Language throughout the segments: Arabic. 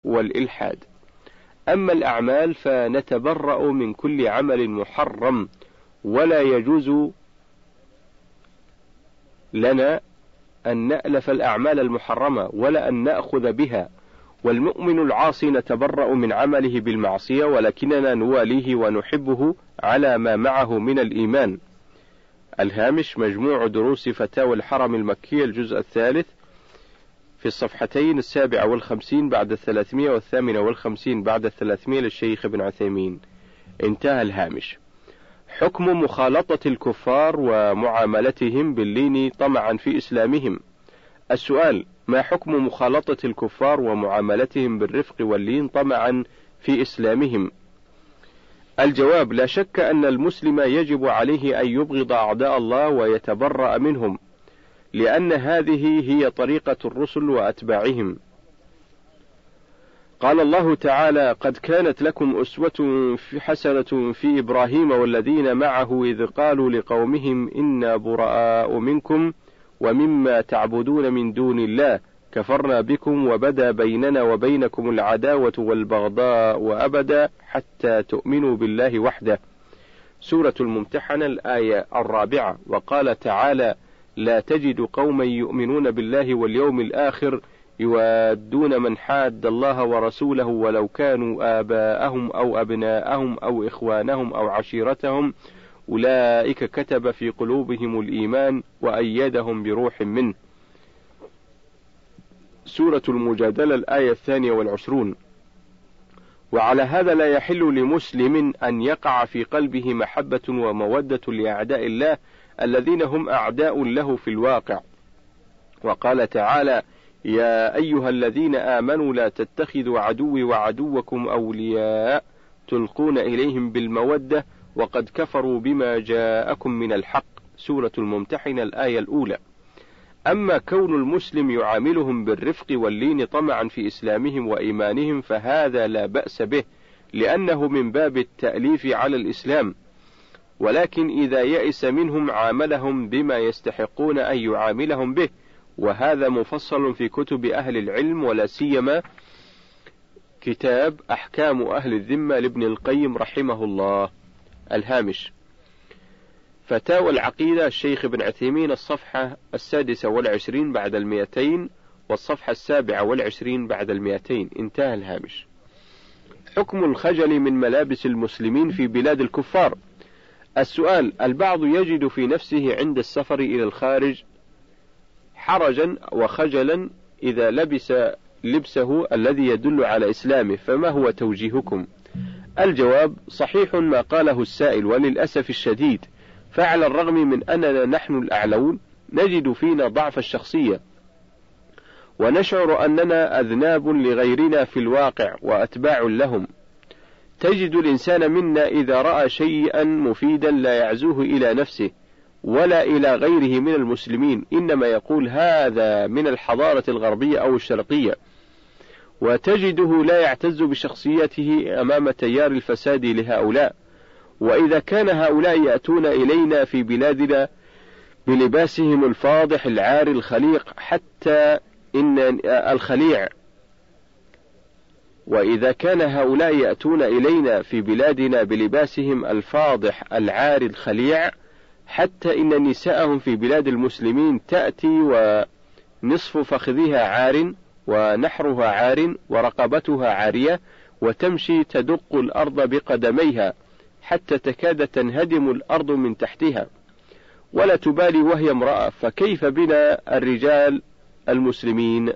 والإلحاد. أما الأعمال فنتبرأ من كل عمل محرم، ولا يجوز لنا أن نألف الأعمال المحرمة ولا أن نأخذ بها. والمؤمن العاصي نتبرأ من عمله بالمعصية، ولكننا نواليه ونحبه على ما معه من الإيمان. الهامش مجموع دروس فتاوى الحرم المكي الجزء الثالث في الصفحتين 57 بعد 358 بعد 300 للشيخ ابن عثيمين. انتهى الهامش. حكم مخالطة الكفار ومعاملتهم باللين طمعا في إسلامهم. السؤال: ما حكم مخالطة الكفار ومعاملتهم بالرفق واللين طمعا في إسلامهم؟ الجواب: لا شك أن المسلم يجب عليه أن يبغض أعداء الله ويتبرأ منهم، لأن هذه هي طريقة الرسل وأتباعهم. قال الله تعالى: قد كانت لكم أسوة حسنة في إبراهيم والذين معه إذ قالوا لقومهم إنا براء منكم ومما تعبدون من دون الله كفرنا بكم وبدا بيننا وبينكم العداوة والبغضاء أبدا حتى تؤمنوا بالله وحده. سورة الممتحنة الآية 4. وقال تعالى: لا تجد قوما يؤمنون بالله واليوم الآخر يوادون من حاد الله ورسوله ولو كانوا آباءهم أو أبناءهم أو إخوانهم أو عشيرتهم أولئك كتب في قلوبهم الإيمان وأيدهم بروح منه. سورة المجادلة الآية 22. وعلى هذا لا يحل لمسلم أن يقع في قلبه محبة ومودة لأعداء الله الذين هم أعداء له في الواقع. وقال تعالى: يا أيها الذين آمنوا لا تتخذوا عدوي وعدوكم أولياء تلقون إليهم بالمودة وقد كفروا بما جاءكم من الحق. سورة الممتحنة الآية الأولى. أما كون المسلم يعاملهم بالرفق واللين طمعا في إسلامهم وإيمانهم فهذا لا بأس به، لأنه من باب التأليف على الإسلام، ولكن إذا يئس منهم عاملهم بما يستحقون أن يعاملهم به، وهذا مفصل في كتب أهل العلم، ولا سيما كتاب أحكام أهل الذمة لابن القيم رحمه الله. الهامش فتاوى العقيدة الشيخ ابن عثيمين الصفحة 26 بعد 200 والصفحة 27 بعد 200. انتهى الهامش. حكم الخجل من ملابس المسلمين في بلاد الكفار. السؤال: البعض يجد في نفسه عند السفر إلى الخارج حرجا وخجلا إذا لبس لبسه الذي يدل على إسلامه، فما هو توجيهكم؟ الجواب: صحيح ما قاله السائل، وللأسف الشديد فعلى الرغم من أننا نحن الأعلون نجد فينا ضعف الشخصية، ونشعر أننا أذناب لغيرنا في الواقع وأتباع لهم. تجد الإنسان منا إذا رأى شيئا مفيدا لا يعزوه إلى نفسه ولا إلى غيره من المسلمين، إنما يقول هذا من الحضارة الغربية أو الشرقية، وتجده لا يعتز بشخصيته أمام تيار الفساد لهؤلاء. وإذا كان هؤلاء يأتون إلينا في بلادنا بلباسهم الفاضح العاري الخليق حتى إن الخليع وإذا كان هؤلاء يأتون إلينا في بلادنا بلباسهم الفاضح العاري الخليع حتى إن نساءهم في بلاد المسلمين تأتي ونصف فخذها عار ونحرها عار ورقبتها عارية وتمشي تدق الأرض بقدميها حتى تكاد تنهدم الأرض من تحتها ولا تبالي وهي امرأة، فكيف بنا الرجال المسلمين؟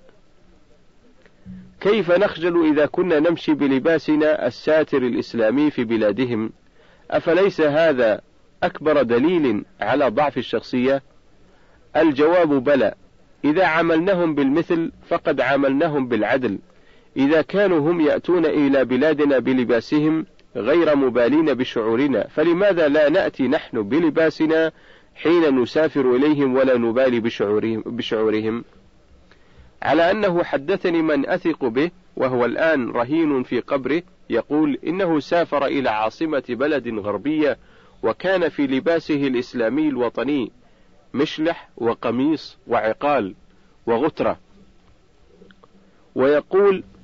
كيف نخجل إذا كنا نمشي بلباسنا الساتر الإسلامي في بلادهم؟ أفليس هذا أكبر دليل على ضعف الشخصية؟ الجواب: بلى، إذا عاملناهم بالمثل فقد عاملناهم بالعدل. إذا كانوا هم يأتون إلى بلادنا بلباسهم غير مبالين بشعورنا، فلماذا لا نأتي نحن بلباسنا حين نسافر إليهم ولا نبالي بشعورهم؟ على أنه حدثني من أثق به وهو الآن رهين في قبره يقول إنه سافر إلى عاصمة بلد غربية وكان في لباسه الإسلامي الوطني مشلح وقميص وعقال وغترة، ويقول